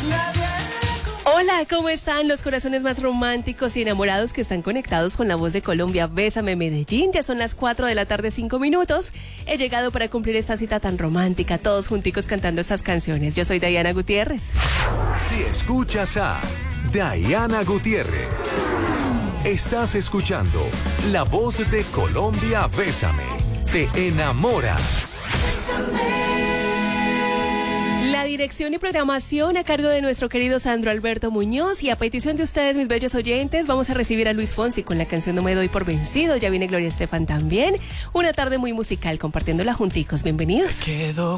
Hola, ¿cómo están los corazones más románticos y enamorados que están conectados con la voz de Colombia? Bésame Medellín, ya son las 4 de la tarde, 5 minutos. He llegado para cumplir esta cita tan romántica, todos junticos cantando estas canciones. Yo soy Diana Gutiérrez. Si escuchas a Diana Gutiérrez, estás escuchando la voz de Colombia. Bésame, te enamora. La dirección y programación a cargo de nuestro querido Sandro Alberto Muñoz, y a petición de ustedes, mis bellos oyentes, vamos a recibir a Luis Fonsi con la canción No me doy por vencido. Ya viene Gloria Estefan también. Una tarde muy musical compartiéndola junticos. Bienvenidos. Quedó